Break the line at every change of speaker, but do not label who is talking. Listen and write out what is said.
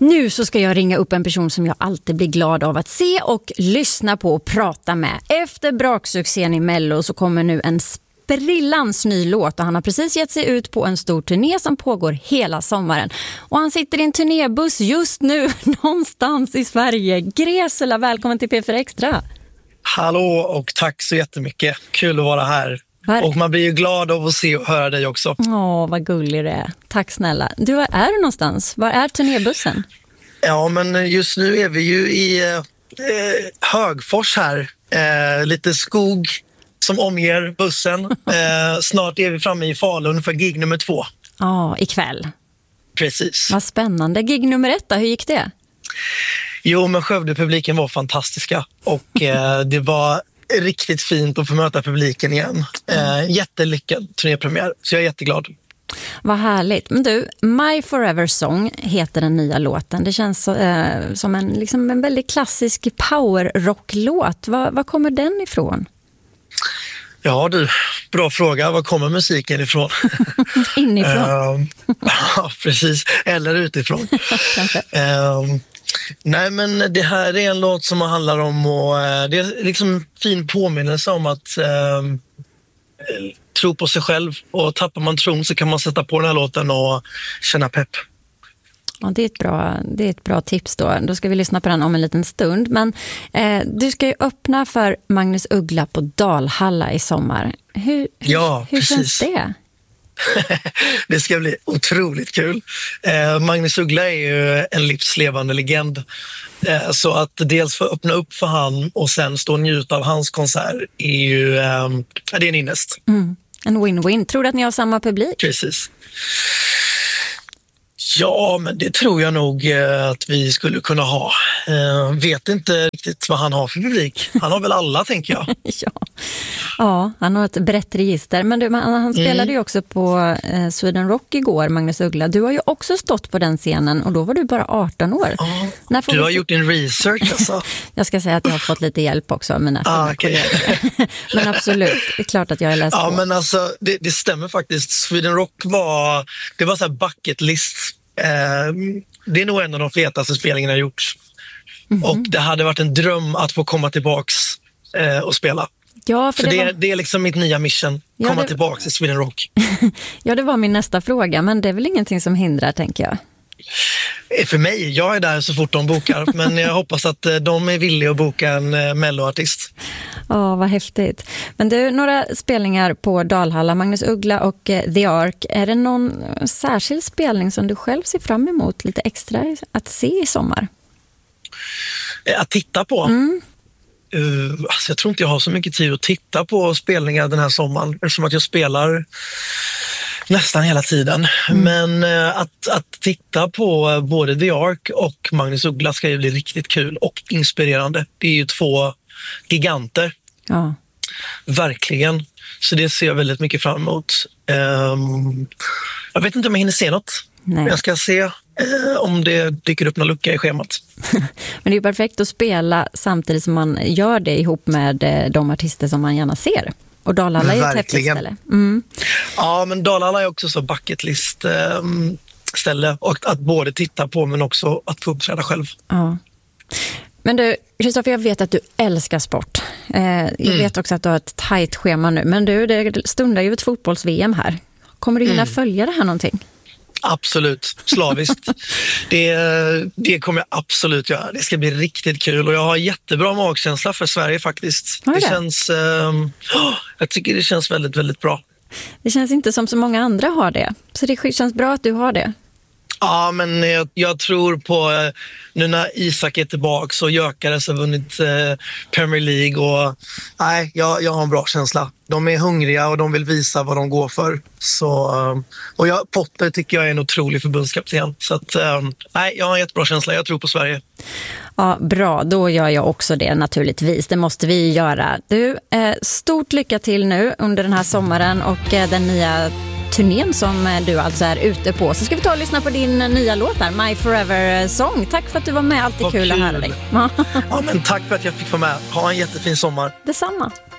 Nu så ska jag ringa upp en person som jag alltid blir glad av att se och lyssna på och prata med. Efter braksuccén i Mello så kommer nu en sprillans ny låt och han har precis gett sig ut på en stor turné som pågår hela sommaren. Och han sitter i en turnébuss just nu någonstans i Sverige. Gresela, välkommen till P4 Extra.
Hallå och tack så jättemycket. Kul att vara här. Och man blir ju glad av att se och höra dig också.
Åh, vad gullig det är. Tack snälla. Du, var är du någonstans? Var är turnébussen?
Ja, men just nu är vi ju i Högfors här. Lite skog som omger bussen. Snart är vi framme i Falun för gig nummer 2.
Ja, ikväll.
Precis.
Vad spännande. Gig nummer 1 då, hur gick det?
Jo, men Skövde-publiken var fantastiska. Och det var riktigt fint att få möta publiken igen. Jättelyckad turnépremiär, så jag är jätteglad. Vad
härligt. Men du, My Forever Song heter den nya låten. Det känns som en väldigt klassisk power-rock-låt. Var kommer den ifrån?
Ja du, bra fråga. Var kommer musiken ifrån?
Inifrån.
Ja, precis. Eller utifrån. Nej, men det här är en låt som handlar om och det är liksom en fin påminnelse om att tro på sig själv, och tappar man tron så kan man sätta på den här låten och känna pepp.
Ja, det är ett bra tips då. Då ska vi lyssna på den om en liten stund. Men du ska ju öppna för Magnus Uggla på Dalhalla i sommar. Hur känns det?
Det ska bli otroligt kul. Magnus Uggla är ju en livslevande legend. Så att dels få öppna upp för han och sen stå och njuta av hans konsert är ju det är en innest.
En win-win. Tror du att ni har samma publik?
Precis. Ja, men det tror jag nog att vi skulle kunna ha. Vet inte riktigt vad han har för publik. Han har väl alla, tänker jag.
Ja, han har ett brett register. Men han spelade ju också på Sweden Rock igår, Magnus Uggla. Du har ju också stått på den scenen och då var du bara 18 år.
Du har gjort din research alltså.
Jag ska säga att jag har fått lite hjälp också av mina kollegor. Men absolut, det är klart att jag är läst på.
Ja, men alltså, det stämmer faktiskt. Sweden Rock var så här bucket list. Det är nog en av de fetaste spelningarna jag gjort. Och det hade varit en dröm att få komma tillbaks och spela.
Ja, för
det är liksom mitt nya mission. Komma tillbaks till Sweden Rock.
Ja, det var min nästa fråga. Men det är väl ingenting som hindrar, tänker jag.
För mig, jag är där så fort de bokar. Men jag hoppas att de är villiga att boka en Mello-artist.
Ja, vad häftigt. Men du, några spelningar på Dalhalla, Magnus Uggla och The Ark. Är det någon särskild spelning som du själv ser fram emot lite extra att se i sommar?
Att titta på? Alltså jag tror inte jag har så mycket tid att titta på spelningar den här sommaren, eftersom att jag spelar nästan hela tiden. Men att titta på både The Ark och Magnus Uggla ska ju bli riktigt kul och inspirerande. Det är ju 2 giganter.
Ja.
Verkligen. Så det ser jag väldigt mycket fram emot. Jag vet inte om jag hinner se något. Nej. Jag ska se om det dyker upp någon lucka i schemat.
Men det är ju perfekt att spela samtidigt som man gör det ihop med de artister som man gärna ser. Och Dalhalla är ju ett häftigt ställe.
Ja, men Dalhalla är också så bucket list ställe. Och att både titta på men också att få uppträda själv.
Ja. Men du, Kristoffer, jag vet att du älskar sport. Jag vet också att du har ett tajt schema nu. Men du, det stundar ju ett fotbolls-VM här. Kommer du hinna följa det här någonting?
Absolut, slaviskt. Det kommer jag absolut göra. Det ska bli riktigt kul och jag har jättebra magkänsla för Sverige faktiskt. Det känns, jag tycker det känns väldigt, väldigt bra.
Det känns inte som så många andra har det. Så det känns bra att du har det.
Ja, men jag tror på nu när Isak är tillbaka och Gyökeres har vunnit Premier League och nej, jag har en bra känsla. De är hungriga och de vill visa vad de går för. Så, och Potter tycker jag är en otrolig förbundskapten. Så att, nej, jag har en jättebra känsla. Jag tror på Sverige.
Ja, bra. Då gör jag också det naturligtvis. Det måste vi göra. Du, stort lycka till nu under den här sommaren och den nya turnén som du alltså är ute på. Så ska vi ta och lyssna på din nya låt här, My Forever Song. Tack för att du var med. Alltid kul att höra dig.
Ja, men tack för att jag fick vara med. Ha en jättefin sommar.
Detsamma.